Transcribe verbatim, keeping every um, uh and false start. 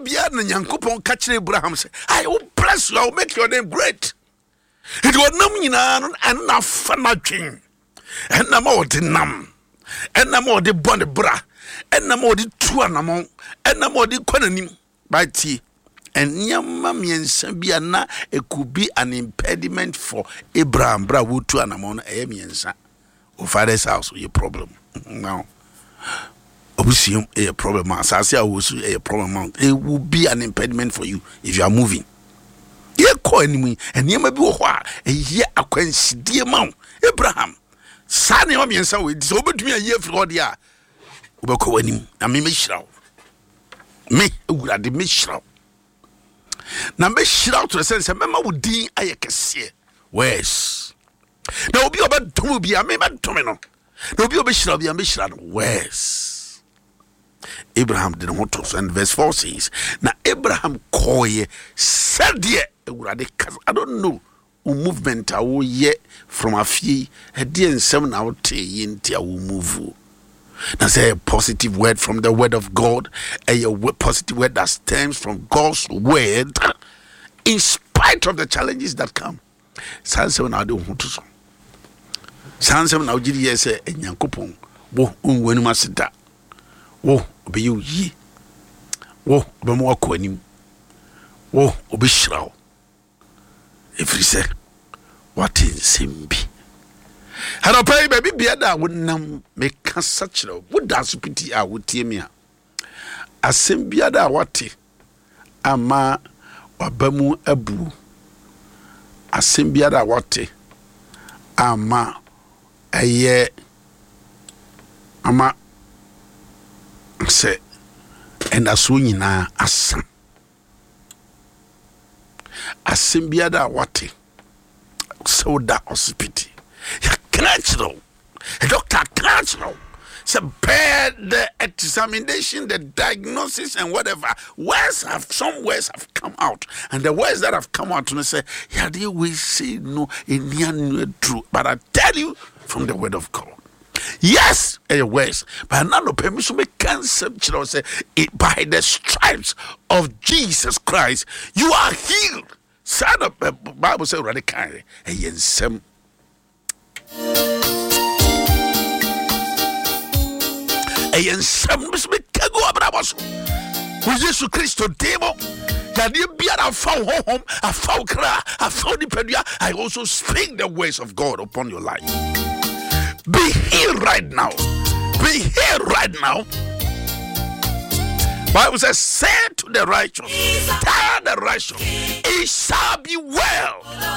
bia na Nyankopɔn ka kyerɛ Abraham say, I will bless you, I will make your name great. It was nam nyina no and na fa na dwen. And na ma odi nam. And na ma odi bond bra. And na ma odi tu anamon. And na ma odi kwananim. By tea. And nyama miensa bia na it could be an impediment for Abraham bra wo tu anamon e miensa. O father's house your problem. Now obviously a problem. Asase a was a problem. It will be an impediment for you if you are moving. Ye ko animi and ye may be ho a ye akwansidie ma Abraham. Sa ne o miensa we so obetumi a ye fro dia. Obekọ anim na me mehiraw. Me ewurade mehiraw. Na mehiraw to the sense mema wo din ayekese. Wes. Na obi obedum bi a me bedum no. Na obi obehiraw bi a mehiraw no. Wes. Abraham didn't want to. And verse four says, now Abraham koye said ye I don't know who movement I will ye from a fee a dear and seven out yinti I will move. Now say a positive word from the word of God, a positive word that stems from God's word in spite of the challenges that come. San seven I don't want to. San seven I did yes a Yankopon, wo unwenuma sita. Wo obe you ye. Wo obe mo akwanim. Wo obe shraw. If you say what in simbi. Hello pay baby biada wonam make such no. Wo dance pity a wo tie me a. Asem biada wate ama wabamu abu. Asem biada wate ama eye ama say and aso nyina asa asem biada wate so da hospital ya natural a doctor natural so bad the examination, the diagnosis and whatever words have some words have come out, and the words that have come out and say yeah they will say no in true, but I tell you from the word of God. Yes, a words, but none of permission make concept, you know, say it by the stripes of Jesus Christ, you are healed. Son of the Bible says, radical, a yensem. A yensem, Miss Mikago Abramos, with Jesus Christ, demo. That you be a foul home, a foul cry, a foul pedia. I also speak the words of God upon your life. Be here right now. Be here right now. Bible says, say to the righteous, tell the righteous, it shall